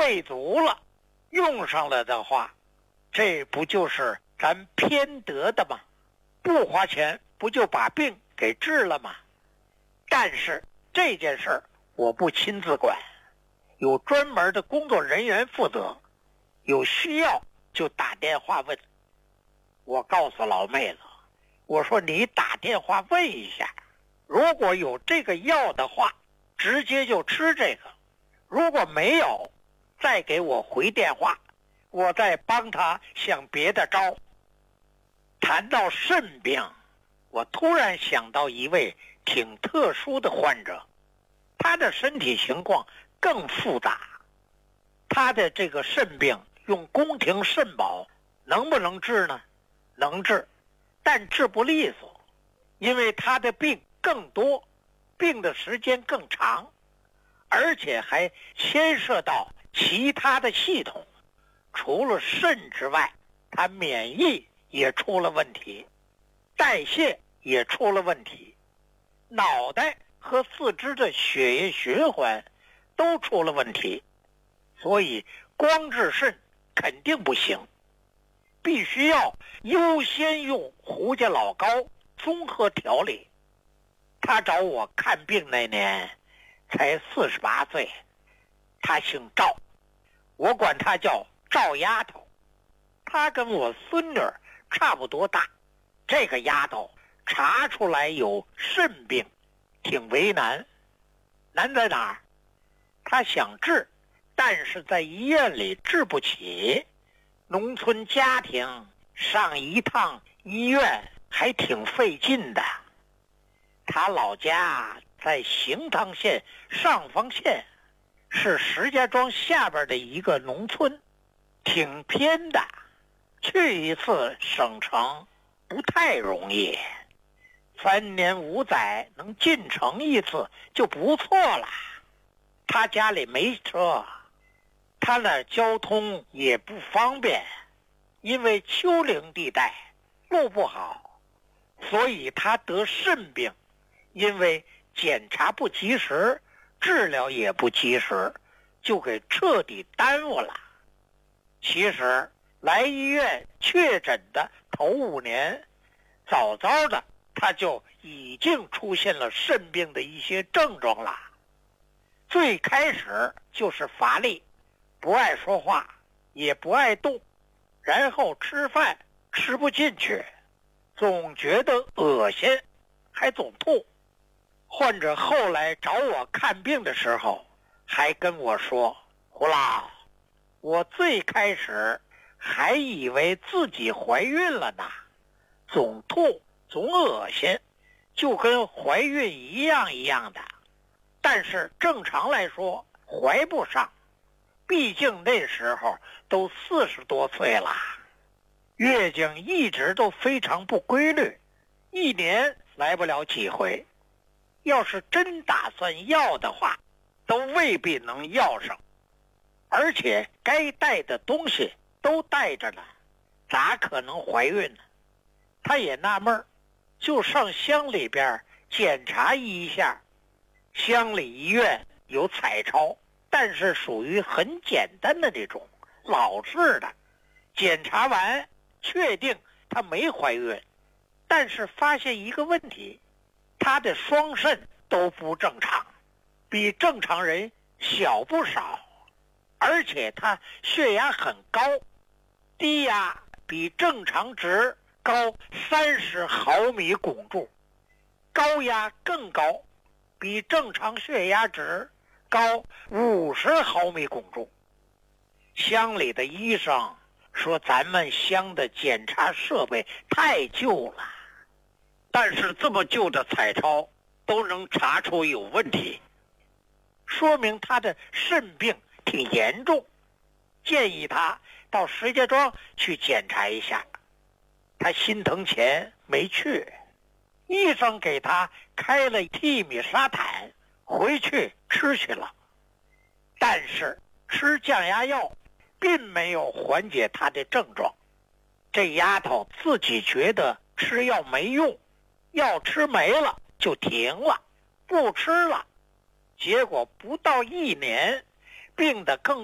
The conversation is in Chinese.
备足了，用上了的话，这不就是咱偏得的吗？不花钱不就把病给治了吗？但是这件事我不亲自管，有专门的工作人员负责，有需要就打电话问。我告诉老妹子，我说你打电话问一下，如果有这个药的话，直接就吃这个，如果没有，再给我回电话，我再帮他想别的招。谈到肾病，我突然想到一位挺特殊的患者，他的身体情况更复杂。他的这个肾病用宫廷肾宝能不能治呢？能治，但治不利索，因为他的病更多，病的时间更长，而且还牵涉到其他的系统。除了肾之外，他免疫也出了问题，代谢也出了问题，脑袋和四肢的血液循环都出了问题，所以光治肾肯定不行，必须要优先用胡家老膏综合调理。他找我看病那年才48岁，他姓赵，我管他叫赵丫头。他跟我孙女差不多大，这个丫头查出来有肾病，挺为难。难在哪儿？他想治，但是在医院里治不起，农村家庭上一趟医院还挺费劲的。他老家在行汤县上房县，是石家庄下边的一个农村，挺偏的，去一次省城不太容易，3年5载能进城一次就不错了。他家里没车，他那交通也不方便，因为丘陵地带路不好，所以他得肾病，因为检查不及时，治疗也不及时，就给彻底耽误了。其实来医院确诊的头5年，早早的他就已经出现了肾病的一些症状了。最开始就是乏力，不爱说话，也不爱动，然后吃饭吃不进去，总觉得恶心，还总吐。患者后来找我看病的时候还跟我说，胡老，我最开始还以为自己怀孕了呢，总吐总恶心，就跟怀孕一样的，但是正常来说怀不上，毕竟那时候都40多岁了，月经一直都非常不规律，1年来不了几回，要是真打算要的话都未必能要上，而且该带的东西都带着呢，咋可能怀孕呢？他也纳闷，就上乡里边检查一下。乡里医院有彩超，但是属于很简单的这种老式的，检查完确定她没怀孕，但是发现一个问题，她的双肾都不正常，比正常人小不少，而且她血压很高，低压比正常值高30毫米汞柱，高压更高，比正常血压值高50毫米汞柱。乡里的医生说咱们乡的检查设备太旧了，但是这么旧的彩超都能查出有问题，说明他的肾病挺严重，建议他到石家庄去检查一下。他心疼钱没去，医生给他开了替米沙坦，回去吃去了，但是吃降压药并没有缓解他的症状。这丫头自己觉得吃药没用，药吃没了就停了，不吃了，结果不到1年病得更